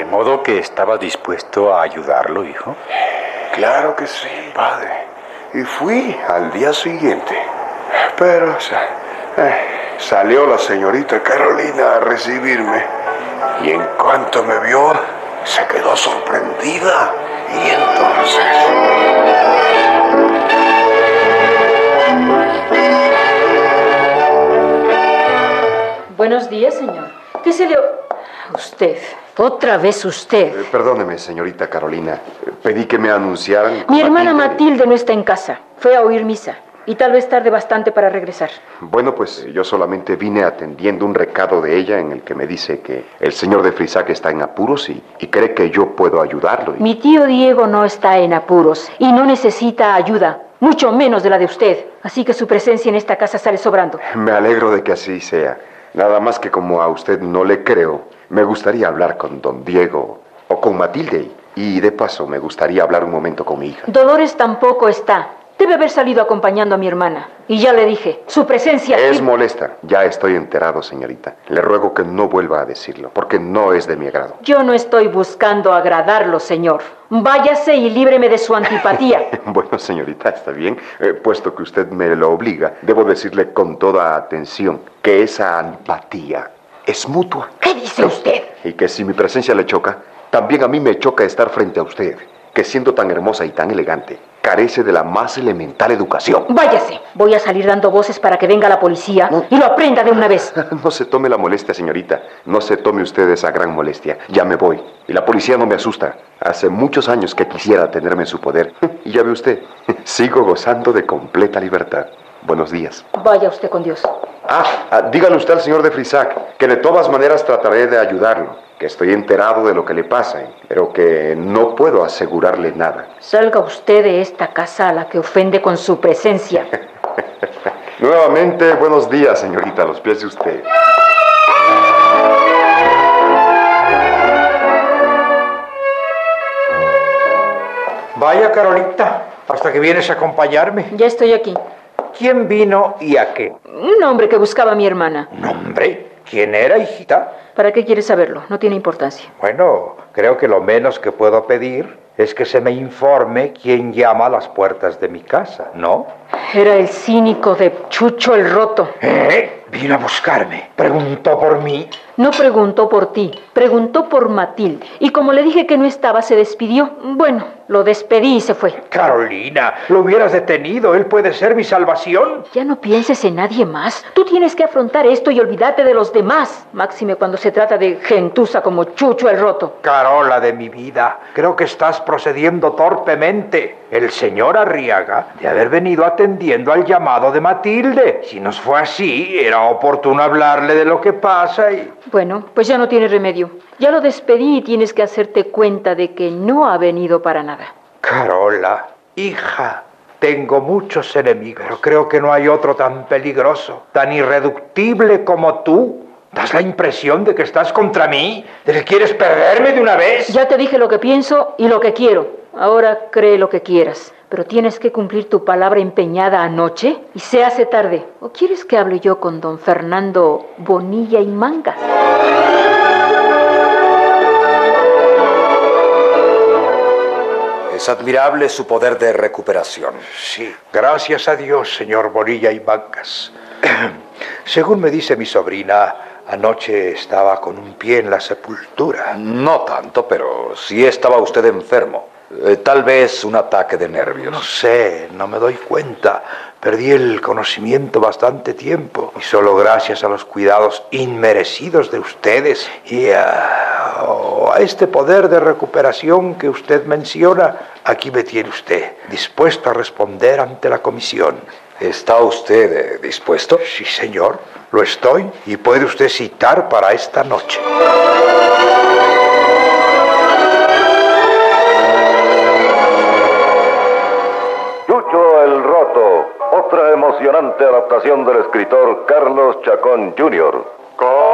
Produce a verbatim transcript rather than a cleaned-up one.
¿De modo que estaba dispuesto a ayudarlo, hijo? Claro que sí, padre. Y fui al día siguiente. Pero eh, salió la señorita Carolina a recibirme. Y en cuanto me vio, se quedó sorprendida. Y entonces... Buenos días, señor. ¿Qué se le... Usted. Otra vez usted. Eh, perdóneme, señorita Carolina. Eh, pedí que me anunciaran... Mi hermana Matilde no está en casa. Fue a oír misa. Y tal vez tarde bastante para regresar. Bueno, pues yo solamente vine atendiendo un recado de ella en el que me dice que el señor de Frisac está en apuros y, y cree que yo puedo ayudarlo. Y... Mi tío Diego no está en apuros y no necesita ayuda, mucho menos de la de usted. Así que su presencia en esta casa sale sobrando. Me alegro de que así sea. Nada más que como a usted no le creo, me gustaría hablar con don Diego o con Matilde. Y de paso me gustaría hablar un momento con mi hija. Dolores tampoco está. Debe haber salido acompañando a mi hermana. Y ya le dije, su presencia... Es molesta. Ya estoy enterado, señorita. Le ruego que no vuelva a decirlo, porque no es de mi agrado. Yo no estoy buscando agradarlo, señor. Váyase y líbreme de su antipatía. Bueno, señorita, está bien. Eh, puesto que usted me lo obliga, debo decirle con toda atención que esa antipatía es mutua. ¿Qué dice usted? Y que si mi presencia le choca, también a mí me choca estar frente a usted, que siendo tan hermosa y tan elegante, carece de la más elemental educación. Váyase. Voy a salir dando voces para que venga la policía no. y lo aprenda de una vez. No se tome la molestia, señorita. No se tome usted esa gran molestia. Ya me voy. Y la policía no me asusta. Hace muchos años que quisiera tenerme en su poder. Y ya ve usted, sigo gozando de completa libertad. Buenos días. Vaya usted con Dios. Ah, ah dígale usted al señor de Frisac que de todas maneras trataré de ayudarlo. Que estoy enterado de lo que le pasa, pero que no puedo asegurarle nada. Salga usted de esta casa a la que ofende con su presencia. Nuevamente, buenos días, señorita, a los pies de usted. Vaya, Carolita, hasta que vienes a acompañarme. Ya estoy aquí. ¿Quién vino y a qué? Un hombre que buscaba a mi hermana. ¿Un hombre? ¿Quién era, hijita? ¿Para qué quieres saberlo? No tiene importancia. Bueno, creo que lo menos que puedo pedir es que se me informe quién llama a las puertas de mi casa, ¿no? Era el cínico de Chucho el Roto. ¿Eh? Vino a buscarme. Preguntó por mí. No preguntó por ti, preguntó por Matilde. Y como le dije que no estaba, se despidió. Bueno, lo despedí y se fue. Carolina, lo hubieras detenido. Él puede ser mi salvación. Ya no pienses en nadie más. Tú tienes que afrontar esto y olvidarte de los demás. Máxime cuando se trata de gentuza como Chucho el Roto. Carola de mi vida, creo que estás procediendo torpemente. El señor Arriaga de haber venido atendiendo al llamado de Matilde. Si nos fue así, era oportuno hablarle de lo que pasa y... Bueno, pues ya no tiene remedio. Ya lo despedí y tienes que hacerte cuenta de que no ha venido para nada. Carola, hija, tengo muchos enemigos, pero creo que no hay otro tan peligroso, tan irreductible como tú. ¿Das la impresión de que estás contra mí? ¿De que quieres perderme de una vez? Ya te dije lo que pienso y lo que quiero. Ahora cree lo que quieras. Pero tienes que cumplir tu palabra empeñada anoche y se hace tarde. ¿O quieres que hable yo con don Fernando Bonilla y Mangas? Es admirable su poder de recuperación. Sí, gracias a Dios, señor Bonilla y Mangas. Según me dice mi sobrina, anoche estaba con un pie en la sepultura. No tanto, pero sí estaba usted enfermo. Eh, tal vez un ataque de nervios. No sé, no me doy cuenta. Perdí el conocimiento bastante tiempo. Y solo gracias a los cuidados inmerecidos de ustedes y a, a este poder de recuperación que usted menciona, aquí me tiene usted, dispuesto a responder ante la comisión. ¿Está usted eh, dispuesto? Sí, señor, lo estoy. Y puede usted citar para esta noche. Chucho el Roto, otra emocionante adaptación del escritor Carlos Chacón junior